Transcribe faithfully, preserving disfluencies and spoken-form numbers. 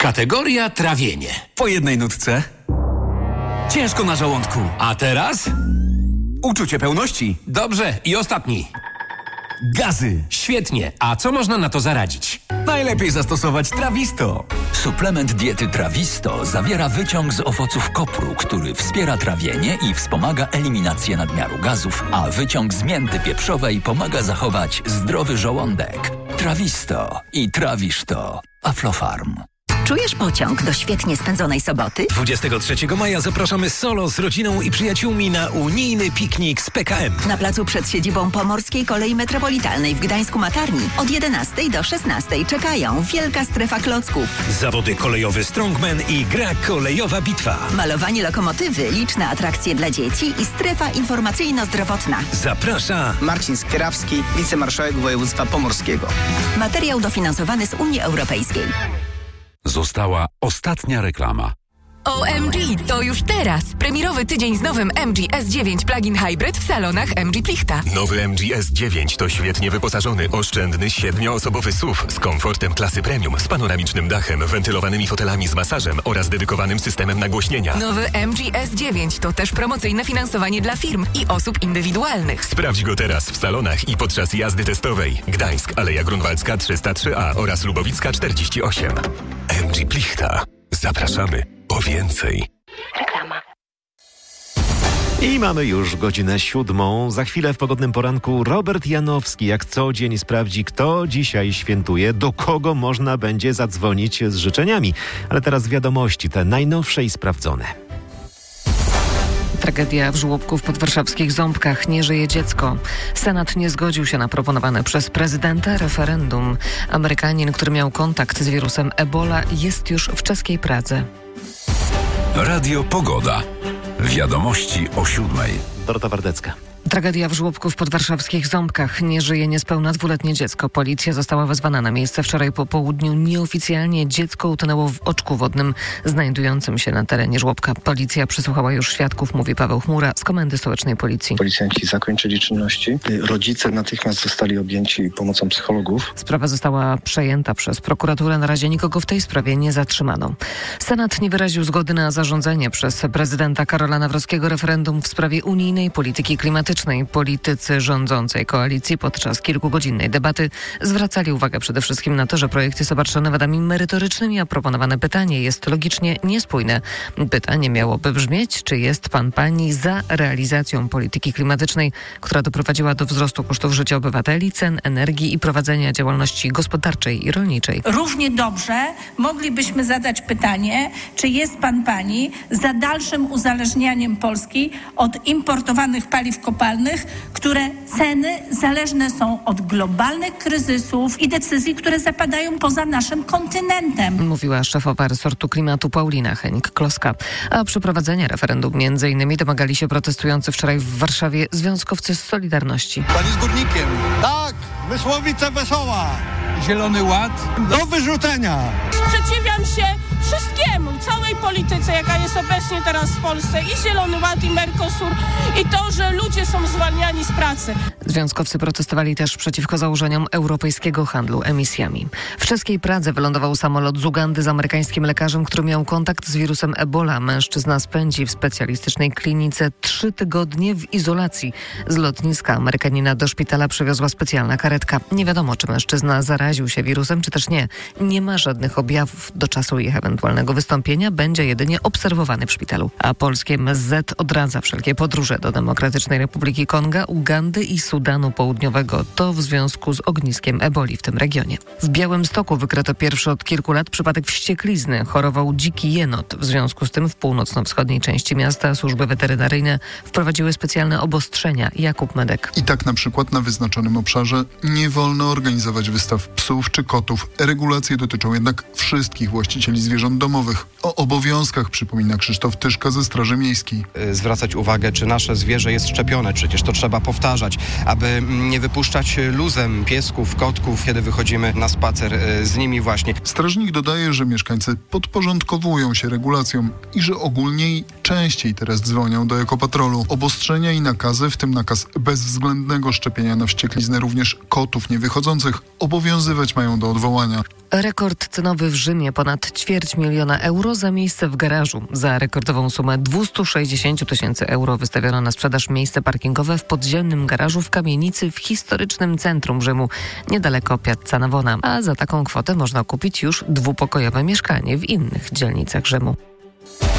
Kategoria trawienie. Po jednej nutce. Ciężko na żołądku. A teraz? Uczucie pełności. Dobrze, i ostatni. Gazy. Świetnie. A co można na to zaradzić? Najlepiej zastosować Trawisto. Suplement diety Trawisto zawiera wyciąg z owoców kopru, który wspiera trawienie i wspomaga eliminację nadmiaru gazów, a wyciąg z mięty pieprzowej pomaga zachować zdrowy żołądek. Trawisto i trawisz to. Aflofarm. Czujesz pociąg do świetnie spędzonej soboty? dwudziestego trzeciego maja zapraszamy solo z rodziną i przyjaciółmi na unijny piknik z P K M. Na placu przed siedzibą Pomorskiej Kolei Metropolitalnej w Gdańsku-Matarni od jedenastej do szesnastej czekają wielka strefa klocków. Zawody kolejowy Strongman i gra kolejowa bitwa. Malowanie lokomotywy, liczne atrakcje dla dzieci i strefa informacyjno-zdrowotna. Zaprasza Marcin Skierawski, wicemarszałek województwa pomorskiego. Materiał dofinansowany z Unii Europejskiej. Została ostatnia reklama. O M G, to już teraz! Premierowy tydzień z nowym M G S dziewięć Plug-in Hybrid w salonach M G Plichta. Nowy M G S dziewięć to świetnie wyposażony, oszczędny, siedmioosobowy S U V z komfortem klasy premium, z panoramicznym dachem, wentylowanymi fotelami z masażem oraz dedykowanym systemem nagłośnienia. Nowy M G S dziewięć to też promocyjne finansowanie dla firm i osób indywidualnych. Sprawdź go teraz w salonach i podczas jazdy testowej. Gdańsk, Aleja Grunwaldzka trzysta trzy A oraz Lubowicka czterdzieści osiem. M G Plichta. Zapraszamy po więcej. Reklama. I mamy już godzinę siódmą. Za chwilę w Pogodnym Poranku Robert Janowski jak co dzień sprawdzi, kto dzisiaj świętuje, do kogo można będzie zadzwonić z życzeniami. Ale teraz wiadomości, te najnowsze i sprawdzone. Tragedia w żłobku w podwarszawskich Ząbkach. Nie żyje dziecko. Senat nie zgodził się na proponowane przez prezydenta referendum. Amerykanin, który miał kontakt z wirusem Ebola, jest już w czeskiej Pradze. Radio Pogoda. Wiadomości o siódmej. Dorota Wardecka. Tragedia w żłobku w podwarszawskich Ząbkach. Nie żyje niespełna dwuletnie dziecko. Policja została wezwana na miejsce wczoraj po południu. Nieoficjalnie dziecko utonęło w oczku wodnym znajdującym się na terenie żłobka. Policja przesłuchała już świadków, mówi Paweł Chmura z Komendy Stołecznej Policji. Policjanci zakończyli czynności. Rodzice natychmiast zostali objęci pomocą psychologów. Sprawa została przejęta przez prokuraturę. Na razie nikogo w tej sprawie nie zatrzymano. Senat nie wyraził zgody na zarządzenie przez prezydenta Karola Nawrockiego referendum w sprawie unijnej polityki klimatycznej. Politycy rządzącej koalicji podczas kilkugodzinnej debaty zwracali uwagę przede wszystkim na to, że projekt jest obarczony wadami merytorycznymi, a proponowane pytanie jest logicznie niespójne. Pytanie miałoby brzmieć, czy jest pan, pani za realizacją polityki klimatycznej, która doprowadziła do wzrostu kosztów życia obywateli, cen energii i prowadzenia działalności gospodarczej i rolniczej. Równie dobrze moglibyśmy zadać pytanie, czy jest pan, pani za dalszym uzależnianiem Polski od importowanych paliw kopalnych, które ceny zależne są od globalnych kryzysów i decyzji, które zapadają poza naszym kontynentem. Mówiła szefowa resortu klimatu Paulina Henik-Kloska. A przeprowadzenia referendum między innymi domagali się protestujący wczoraj w Warszawie związkowcy z Solidarności. Pani z górnikiem. Tak, Mysłowice Wesoła. Zielony Ład do wyrzucenia. Sprzeciwiam się wszystkiemu, całej polityce, jaka jest obecnie teraz w Polsce, i Zielony Ład, i Mercosur, i to, że ludzie są zwalniani z pracy. Związkowcy protestowali też przeciwko założeniom europejskiego handlu emisjami. W czeskiej Pradze wylądował samolot z Ugandy z amerykańskim lekarzem, który miał kontakt z wirusem Ebola. Mężczyzna spędzi w specjalistycznej klinice trzy tygodnie w izolacji. Z lotniska Amerykanina do szpitala przywiozła specjalna karetka. Nie wiadomo, czy mężczyzna zaraził się wirusem, czy też nie. Nie ma żadnych objawów. Do czasu ich ewentualnego wystąpienia będzie jedynie obserwowany w szpitalu. A polskie M S Z odradza wszelkie podróże do Demokratycznej Republiki Konga, Ugandy i Sudanu Południowego. To w związku z ogniskiem eboli w tym regionie. W Białymstoku wykryto pierwszy od kilku lat przypadek wścieklizny. Chorował dziki jenot. W związku z tym w północno-wschodniej części miasta służby weterynaryjne wprowadziły specjalne obostrzenia. Jakub Medek. I tak na przykład na wyznaczonym obszarze nie wolno organizować wystaw psów czy kotów. Regulacje dotyczą jednak wszystkich właścicieli zwierząt domowych. O obowiązkach przypomina Krzysztof Tyszka ze Straży Miejskiej. Zwracać uwagę, czy nasze zwierzę jest szczepione. Przecież to trzeba powtarzać, aby nie wypuszczać luzem piesków, kotków, kiedy wychodzimy na spacer z nimi właśnie. Strażnik dodaje, że mieszkańcy podporządkowują się regulacjom i że ogólniej częściej teraz dzwonią do ekopatrolu. Obostrzenia i nakazy, w tym nakaz bezwzględnego szczepienia na wściekliznę również kotów niewychodzących, obowiązywać mają do odwołania. Rekord cenowy w Rzymie, ponad ćwierć miliona euro za miejsce w garażu. Za rekordową sumę dwieście sześćdziesiąt tysięcy euro wystawiono na sprzedaż miejsce parkingowe w podziemnym garażu w kamienicy w historycznym centrum Rzymu, niedaleko Piazza Navona. A za taką kwotę można kupić już dwupokojowe mieszkanie w innych dzielnicach Rzymu.